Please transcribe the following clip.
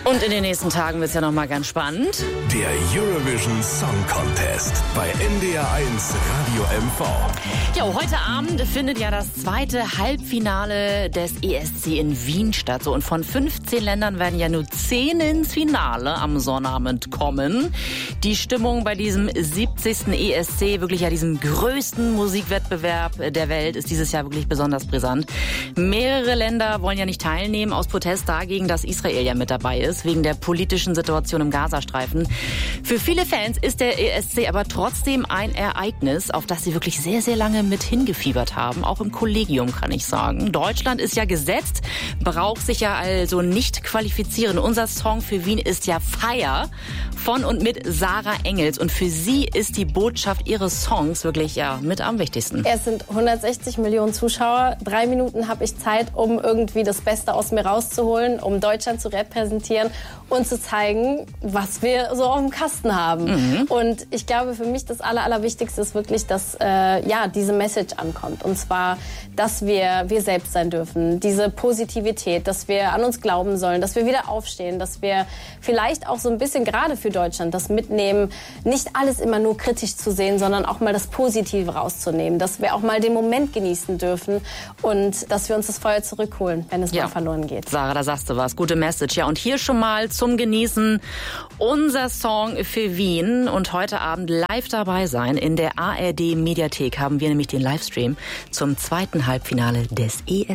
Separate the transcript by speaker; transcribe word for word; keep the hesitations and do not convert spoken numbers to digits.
Speaker 1: Und in den nächsten Tagen wird es ja noch mal ganz spannend.
Speaker 2: Der Eurovision Song Contest bei N D R eins Radio M V.
Speaker 1: Jo, heute Abend findet ja das zweite Halbfinale des E S C in Wien statt. So, und von fünfzehn Ländern werden ja nur zehn ins Finale am Sonnabend kommen. Die Stimmung bei diesem siebzigsten E S C, wirklich ja diesem größten Musikwettbewerb der Welt, ist dieses Jahr wirklich besonders brisant. Mehrere Länder wollen ja nicht teilnehmen aus Protest dagegen, dass Israel ja mit dabei ist, wegen der politischen Situation im Gazastreifen. Für viele Fans ist der E S C aber trotzdem ein Ereignis, auf das sie wirklich sehr, sehr lange mit hingefiebert haben. Auch im Kollegium, kann ich sagen. Deutschland ist ja gesetzt, braucht sich ja also nicht qualifizieren. Unser Song für Wien ist ja Feier von und mit Sarah Engels. Und für sie ist die Botschaft ihres Songs wirklich ja mit am wichtigsten.
Speaker 3: Es sind hundertsechzig Millionen Zuschauer. Drei Minuten habe ich Zeit, um irgendwie das Beste aus mir rauszuholen, um Deutschland zu repräsentieren und zu zeigen, was wir so auf dem Kasten haben. Mhm. Und ich glaube, für mich das Aller, Allerwichtigste ist wirklich, dass äh, ja, diese Message ankommt. Und zwar, dass wir wir selbst sein dürfen. Diese Positivität, dass wir an uns glauben sollen, dass wir wieder aufstehen, dass wir vielleicht auch so ein bisschen gerade für Deutschland das mitnehmen, nicht alles immer nur kritisch zu sehen, sondern auch mal das Positive rauszunehmen. Dass wir auch mal den Moment genießen dürfen und dass wir uns das Feuer zurückholen, wenn es ja mal verloren geht.
Speaker 1: Sarah, da sagst du was. Gute Message. Ja, und hier schon mal zum Genießen unser Song für Wien und heute Abend live dabei sein. In der A R D Mediathek haben wir nämlich den Livestream zum zweiten Halbfinale des E S C.